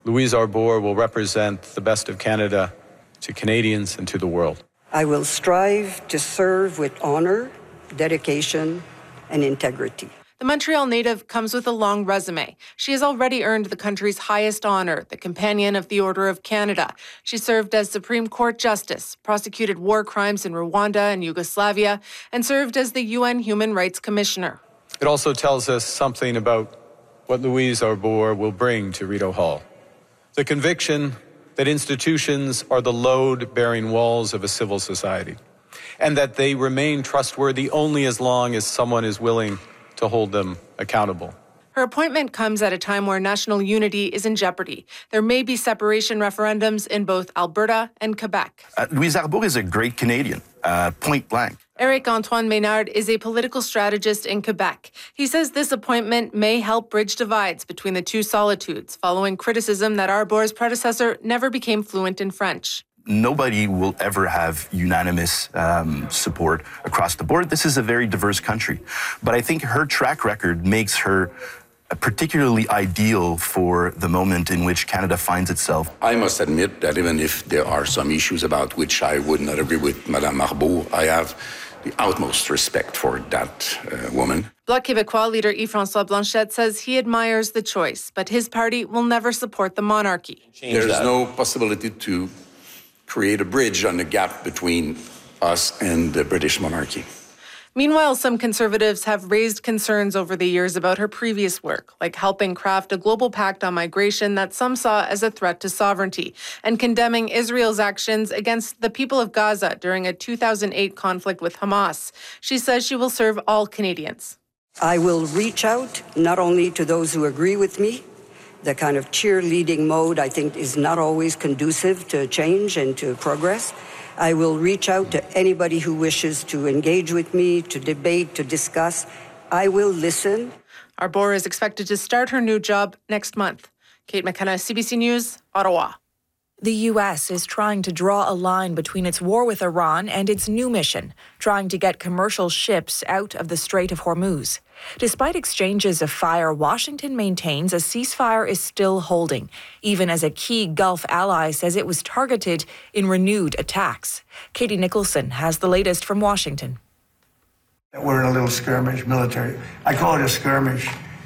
Louise Arbour will represent the best of Canada to Canadians and to the world. I will strive to serve with honor, dedication, and integrity. The Montreal native comes with a long resume. She has already earned the country's highest honor, the Companion of the Order of Canada. She served as Supreme Court Justice, prosecuted war crimes in Rwanda and Yugoslavia, and served as the UN Human Rights Commissioner. It also tells us something about what Louise Arbour will bring to Rideau Hall. The conviction that institutions are the load-bearing walls of a civil society, and that they remain trustworthy only as long as someone is willing to hold them accountable. Her appointment comes at a time where national unity is in jeopardy. There may be separation referendums in both Alberta and Quebec. Louise Arbour is a great Canadian, point blank. Éric-Antoine Ménard is a political strategist in Quebec. He says this appointment may help bridge divides between the two solitudes, following criticism that Arbour's predecessor never became fluent in French. Nobody will ever have unanimous support across the board. This is a very diverse country. But I think her track record makes her particularly ideal for the moment in which Canada finds itself. I must admit that even if there are some issues about which I would not agree with Madame Arbour, I have the utmost respect for that woman. Bloc Québécois leader Yves-François Blanchet says he admires the choice, but his party will never support the monarchy. There is no possibility to create a bridge on the gap between us and the British monarchy. Meanwhile, some conservatives have raised concerns over the years about her previous work, like helping craft a global pact on migration that some saw as a threat to sovereignty, and condemning Israel's actions against the people of Gaza during a 2008 conflict with Hamas. She says she will serve all Canadians. I will reach out not only to those who agree with me. The kind of cheerleading mode, I think, is not always conducive to change and to progress. I will reach out to anybody who wishes to engage with me, to debate, to discuss. I will listen. Arbour is expected to start her new job next month. Kate McKenna, CBC News, Ottawa. The U.S. is trying to draw a line between its war with Iran and its new mission, trying to get commercial ships out of the Strait of Hormuz. Despite exchanges of fire, Washington maintains a ceasefire is still holding, even as a key Gulf ally says it was targeted in renewed attacks. Katie Nicholson has the latest from Washington. We're in a little skirmish, military. I call it a skirmish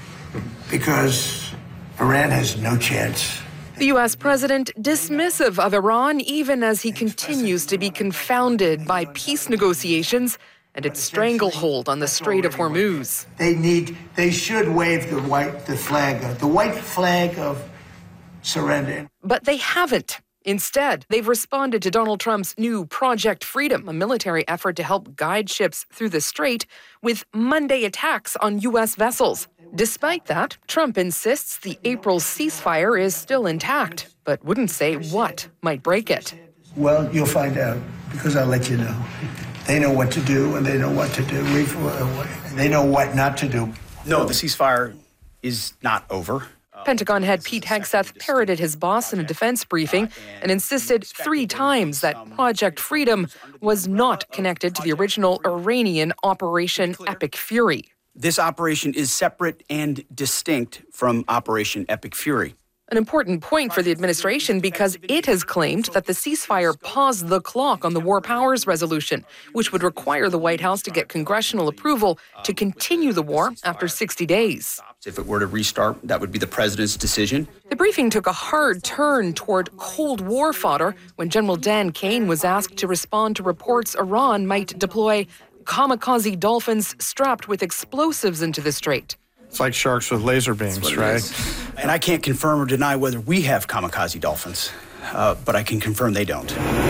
because Iran has no chance. The U.S. president dismissive of Iran, even as he continues to be confounded by peace negotiations and its stranglehold on the Strait of Hormuz. They should wave the white flag of surrender. But they haven't. Instead, they've responded to Donald Trump's new Project Freedom, a military effort to help guide ships through the strait, with Monday attacks on U.S. vessels. Despite that, Trump insists the April ceasefire is still intact, but wouldn't say what might break it. Well, you'll find out, because I'll let you know. They know what to do, and they know what to do. They know what not to do. No, the ceasefire is not over. Pentagon head Pete Hegseth parroted his boss in a defense briefing and insisted 3 times that Project Freedom was not connected to the original Iranian Operation Epic Fury. This operation is separate and distinct from Operation Epic Fury. An important point for the administration because it has claimed that the ceasefire paused the clock on the War Powers Resolution, which would require the White House to get congressional approval to continue the war after 60 days. If it were to restart, that would be the president's decision. The briefing took a hard turn toward Cold War fodder when General Dan Kane was asked to respond to reports Iran might deploy kamikaze dolphins strapped with explosives into the strait. It's like sharks with laser beams, right? And I can't confirm or deny whether we have kamikaze dolphins, but I can confirm they don't.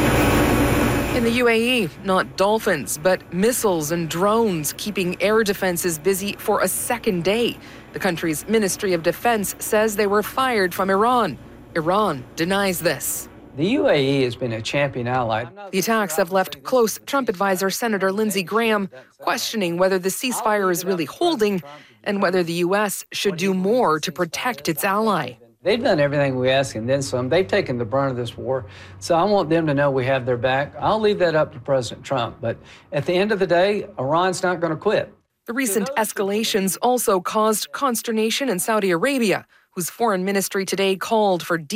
In the UAE, not dolphins, but missiles and drones keeping air defenses busy for a second day. The country's Ministry of Defense says they were fired from Iran. Iran denies this. The UAE has been a champion ally. The attacks have left close Trump advisor Senator Lindsey Graham questioning whether the ceasefire is really holding and whether the U.S. should do more to protect its ally. They've done everything we ask and then some. They've taken the brunt of this war. So I want them to know we have their back. I'll leave that up to President Trump. But at the end of the day, Iran's not going to quit. The recent escalations also caused consternation in Saudi Arabia, whose foreign ministry today called for